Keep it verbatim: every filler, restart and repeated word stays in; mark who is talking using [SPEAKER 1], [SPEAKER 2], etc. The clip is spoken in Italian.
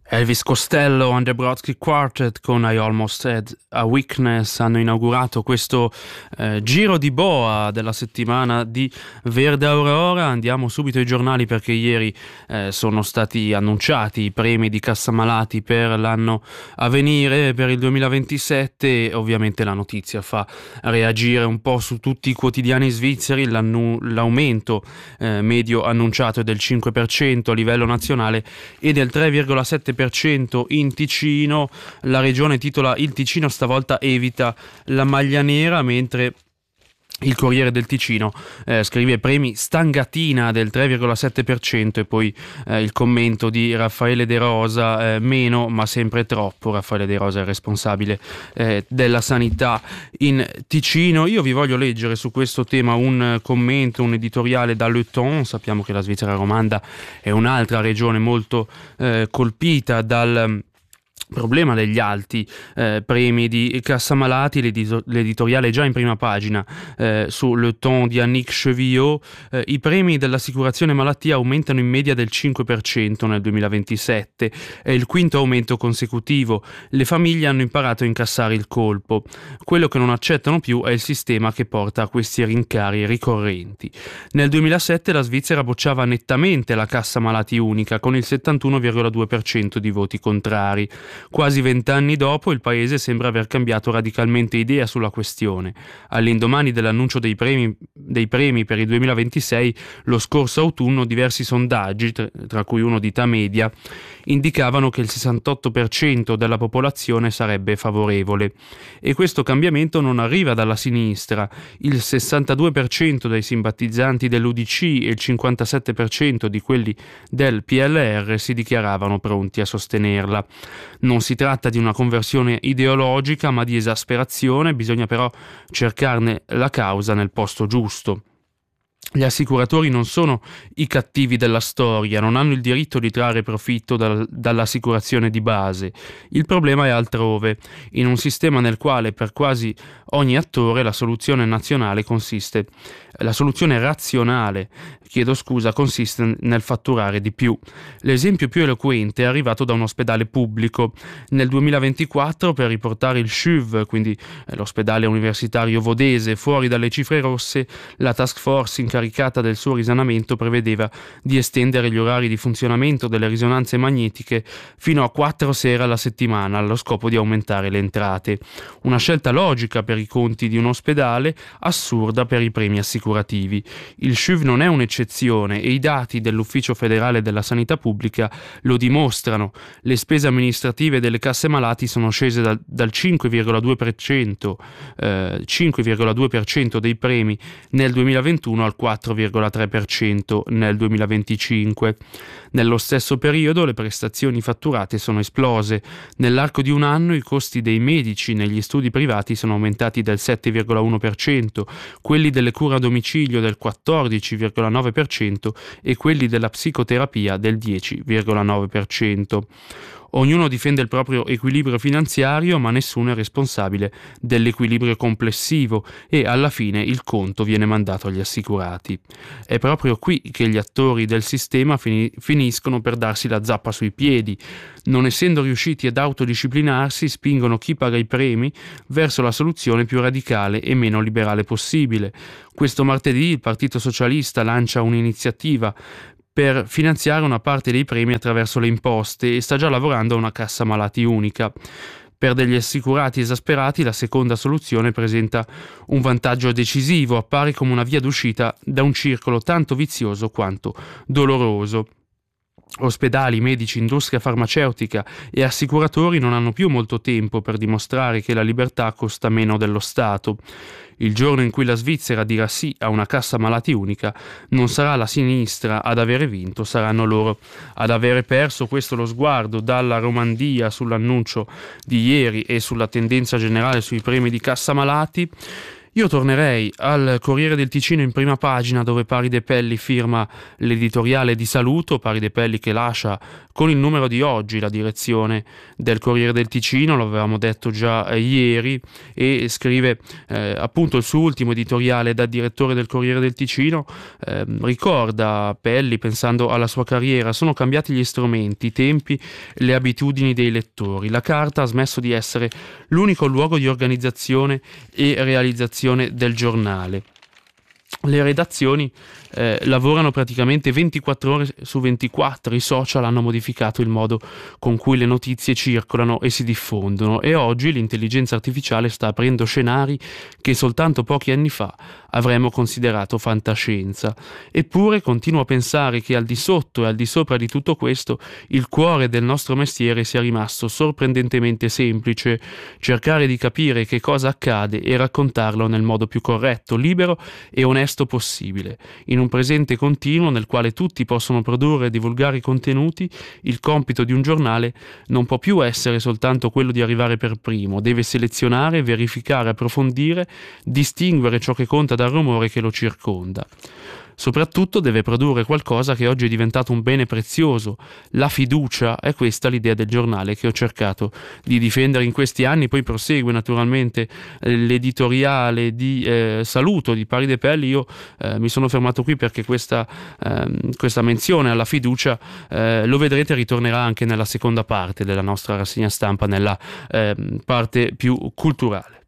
[SPEAKER 1] Elvis Costello and the Brodsky Quartet con I Almost Had a Weakness hanno inaugurato questo eh, giro di boa della settimana di Verde Aurora. Andiamo subito ai giornali perché ieri eh, sono stati annunciati i premi di Cassamalati per l'anno a venire, per il duemilaventisette. Ovviamente la notizia fa reagire un po' su tutti i quotidiani svizzeri. L'aumento eh, medio annunciato è del cinque per cento a livello nazionale e del tre virgola sette per cento in Ticino. La regione titola "Il Ticino stavolta evita la maglia nera", mentre il Corriere del Ticino eh, scrive premi Stangatina del tre virgola sette per cento e poi eh, il commento di Raffaele De Rosa, eh, meno ma sempre troppo. Raffaele De Rosa è il responsabile eh, della sanità in Ticino. Io vi voglio leggere su questo tema un commento, un editoriale da Le Temps. Sappiamo che la Svizzera romanda è un'altra regione molto eh, colpita dal problema degli alti eh, premi di Cassamalati. L'edito- l'editoriale è già in prima pagina eh, su Le Temps di Annick Chevillot. Eh, I premi dell'assicurazione malattia aumentano in media del cinque per cento nel duemilaventisette, è il quinto aumento consecutivo. Le famiglie hanno imparato a incassare il colpo. Quello che non accettano più è il sistema che porta a questi rincari ricorrenti. Nel duemilasette la Svizzera bocciava nettamente la cassa malati unica con il settantuno virgola due per cento di voti contrari. Quasi vent'anni dopo il paese sembra aver cambiato radicalmente idea sulla questione. All'indomani dell'annuncio dei premi, dei premi per il duemilaventisei, lo scorso autunno, diversi sondaggi, tra cui uno di Tamedia, indicavano che il sessantotto per cento della popolazione sarebbe favorevole. E questo cambiamento non arriva dalla sinistra. Il sessantadue per cento dei simpatizzanti dell'U D C e il cinquantasette per cento di quelli del P L R si dichiaravano pronti a sostenerla. Non si tratta di una conversione ideologica, ma di esasperazione. Bisogna però cercarne la causa nel posto giusto. Gli assicuratori non sono i cattivi della storia, non hanno il diritto di trarre profitto dal, dall'assicurazione di base. Il problema è altrove, in un sistema nel quale per quasi ogni attore la soluzione nazionale consiste, la soluzione razionale, chiedo scusa, consiste nel fatturare di più. L'esempio più eloquente è arrivato da un ospedale pubblico. Nel duemilaventiquattro, per riportare il S H U V, quindi l'ospedale universitario vodese, fuori dalle cifre rosse, la task force incaricata del suo risanamento prevedeva di estendere gli orari di funzionamento delle risonanze magnetiche fino a quattro sere alla settimana, allo scopo di aumentare le entrate. Una scelta logica per i conti di un ospedale, assurda per i premi assicurativi. Il S H U V non è un'eccezione e i dati dell'Ufficio federale della sanità pubblica lo dimostrano. Le spese amministrative delle casse malati sono scese dal, dal cinque virgola due per cento, eh, cinque virgola due per cento dei premi nel duemilaventuno al quattro virgola tre per cento nel duemilaventicinque. Nello stesso periodo le prestazioni fatturate sono esplose. Nell'arco di un anno i costi dei medici negli studi privati sono aumentati del sette virgola uno per cento, quelli delle cure a domicilio del quattordici virgola nove per cento e quelli della psicoterapia del dieci virgola nove per cento. Ognuno difende il proprio equilibrio finanziario, ma nessuno è responsabile dell'equilibrio complessivo e alla fine il conto viene mandato agli assicurati. È proprio qui che gli attori del sistema fini- finiscono per darsi la zappa sui piedi. Non essendo riusciti ad autodisciplinarsi, spingono chi paga i premi verso la soluzione più radicale e meno liberale possibile. Questo martedì il Partito Socialista lancia un'iniziativa per finanziare una parte dei premi attraverso le imposte e sta già lavorando a una cassa malati unica. Per degli assicurati esasperati la seconda soluzione presenta un vantaggio decisivo, appare come una via d'uscita da un circolo tanto vizioso quanto doloroso. Ospedali, medici, industria farmaceutica e assicuratori non hanno più molto tempo per dimostrare che la libertà costa meno dello Stato. Il giorno in cui la Svizzera dirà sì a una cassa malati unica, non sarà la sinistra ad avere vinto, saranno loro ad avere perso. Questo lo sguardo dalla Romandia sull'annuncio di ieri e sulla tendenza generale sui premi di cassa malati. Io tornerei al Corriere del Ticino in prima pagina, dove Pari De Pelli firma l'editoriale di saluto, Pari De Pelli che lascia con il numero di oggi la direzione del Corriere del Ticino, lo avevamo detto già eh, ieri, e scrive eh, appunto il suo ultimo editoriale da direttore del Corriere del Ticino. Eh, ricorda Pelli, pensando alla sua carriera: sono cambiati gli strumenti, i tempi, le abitudini dei lettori. La carta ha smesso di essere l'unico luogo di organizzazione e realizzazione del giornale. Le redazioni eh, lavorano praticamente ventiquattro ore su ventiquattro, i social hanno modificato il modo con cui le notizie circolano e si diffondono, e oggi l'intelligenza artificiale sta aprendo scenari che soltanto pochi anni fa avremmo considerato fantascienza. Eppure continuo a pensare che al di sotto e al di sopra di tutto questo il cuore del nostro mestiere sia rimasto sorprendentemente semplice: cercare di capire che cosa accade e raccontarlo nel modo più corretto, libero e onesto possibile. In un presente continuo nel quale tutti possono produrre e divulgare contenuti, il compito di un giornale non può più essere soltanto quello di arrivare per primo, deve selezionare, verificare, approfondire, distinguere ciò che conta dal rumore che lo circonda. Soprattutto deve produrre qualcosa che oggi è diventato un bene prezioso: la fiducia. È questa l'idea del giornale che ho cercato di difendere in questi anni. Poi prosegue naturalmente eh, l'editoriale di eh, saluto di Pari De Pelli. Io eh, mi sono fermato qui perché questa, ehm, questa menzione alla fiducia, eh, lo vedrete, ritornerà anche nella seconda parte della nostra rassegna stampa, nella ehm, parte più culturale.